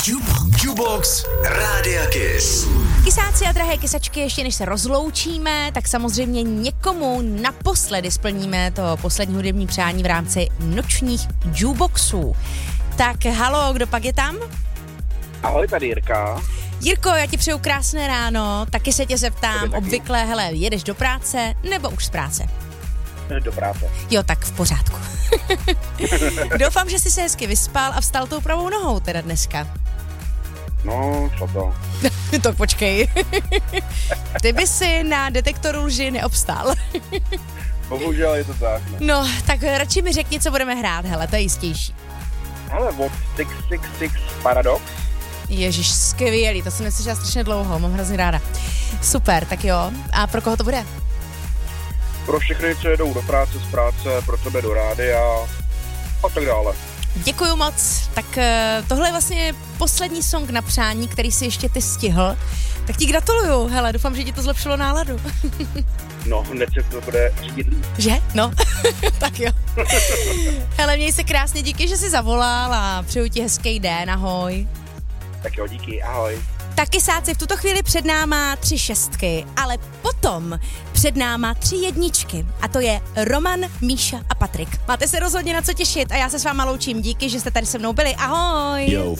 Jubox Rádia Kiss. Kysáci a drahé kysačky, ještě než se rozloučíme, tak samozřejmě někomu naposledy splníme to poslední hudební přání v rámci nočních jukeboxů. Tak halo, kdo pak je tam? Ahoj, tady Jirka. Jirko, já ti přeju krásné ráno, taky se tě zeptám, obvykle, hele, jedeš do práce nebo už z práce? Do práce. Jo, tak v pořádku. Doufám, že jsi se hezky vyspal a vstal tou pravou nohou teda dneska. No, co to? Tak počkej. Ty by si na detektoru lži neobstál. Bohužel je to tak. No, tak radši mi řekni, co budeme hrát, hele, to je jistější. Hele, od 666 Paradox. Ježiš, skvělý, to jsem neslyšela strašně dlouho, mám hrozně ráda. Super, tak jo. A pro koho to bude? Pro všechny, co jedou do práce, z práce, pro tebe do rádia a tak dále. Děkuju moc. Tak tohle je vlastně poslední song na přání, který si ještě ty stihl. Tak ti gratuluju, hele, doufám, že ti to zlepšilo náladu. No, hned se to bude řídit líp. Že? No, tak jo. Hele, měj se krásně, díky, že jsi zavolal a přeju ti hezký den, ahoj. Tak jo, díky, ahoj. Taky sáci, v tuto chvíli před náma 3 šestky, ale potom před náma 3 jedničky. A to je Roman, Míša a Patrik. Máte se rozhodně na co těšit a já se s váma loučím. Díky, že jste tady se mnou byli. Ahoj! Yo.